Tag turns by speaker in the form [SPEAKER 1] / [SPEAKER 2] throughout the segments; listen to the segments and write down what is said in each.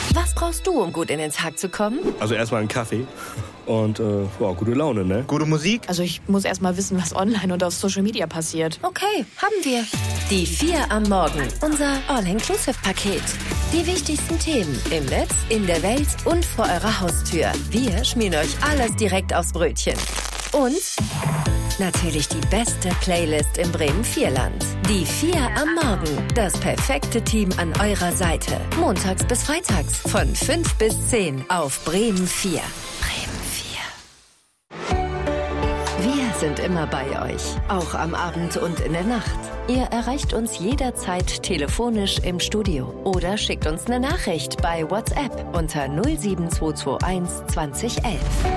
[SPEAKER 1] Was brauchst du, um gut in den Tag zu kommen?
[SPEAKER 2] Also erstmal einen Kaffee und gute Laune, ne?
[SPEAKER 3] Gute Musik?
[SPEAKER 4] Also ich muss erstmal wissen, was online und auf Social Media passiert.
[SPEAKER 1] Okay, haben wir. Die 4 am Morgen. Unser All-Inclusive-Paket. Die wichtigsten Themen im Netz, in der Welt und vor eurer Haustür. Wir schmieren euch alles direkt aufs Brötchen. Und natürlich die beste Playlist im Bremen-Vierland. Die 4 am Morgen. Das perfekte Team an eurer Seite. Montags bis freitags von 5 bis 10 auf Bremen 4. Wir sind immer bei euch, auch am Abend und in der Nacht. Ihr erreicht uns jederzeit telefonisch im Studio oder schickt uns eine Nachricht bei WhatsApp unter 07221 2011.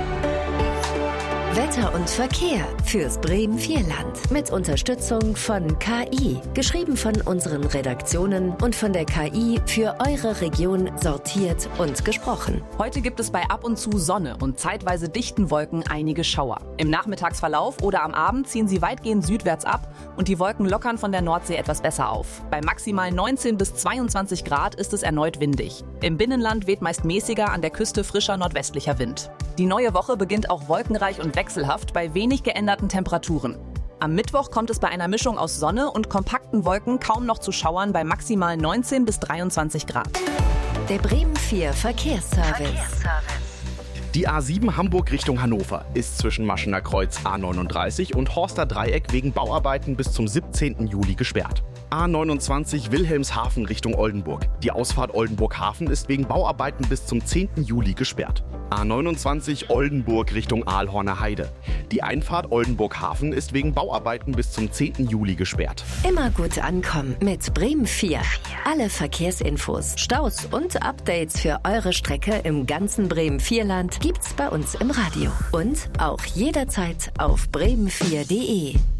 [SPEAKER 1] Wetter und Verkehr fürs Bremen-Vierland mit Unterstützung von KI. Geschrieben von unseren Redaktionen und von der KI für eure Region sortiert und gesprochen.
[SPEAKER 5] Heute gibt es bei ab und zu Sonne und zeitweise dichten Wolken einige Schauer. Im Nachmittagsverlauf oder am Abend ziehen sie weitgehend südwärts ab und die Wolken lockern von der Nordsee etwas besser auf. Bei maximal 19 bis 22 Grad ist es erneut windig. Im Binnenland weht meist mäßiger, an der Küste frischer nordwestlicher Wind. Die neue Woche beginnt auch wolkenreich und wechselhaft bei wenig geänderten Temperaturen. Am Mittwoch kommt es bei einer Mischung aus Sonne und kompakten Wolken kaum noch zu Schauern bei maximal 19 bis 23 Grad.
[SPEAKER 1] Der Bremen 4 Verkehrsservice.
[SPEAKER 6] Die A7 Hamburg Richtung Hannover ist zwischen Maschener Kreuz A39 und Horster Dreieck wegen Bauarbeiten bis zum 17. Juli gesperrt. A29 Wilhelmshaven Richtung Oldenburg. Die Ausfahrt Oldenburg-Hafen ist wegen Bauarbeiten bis zum 10. Juli gesperrt. A29 Oldenburg Richtung Aalhorner Heide. Die Einfahrt Oldenburg-Hafen ist wegen Bauarbeiten bis zum 10. Juli gesperrt.
[SPEAKER 1] Immer gut ankommen mit Bremen 4. Alle Verkehrsinfos, Staus und Updates für eure Strecke im ganzen Bremen-Vierland gibt's bei uns im Radio. Und auch jederzeit auf bremen4.de.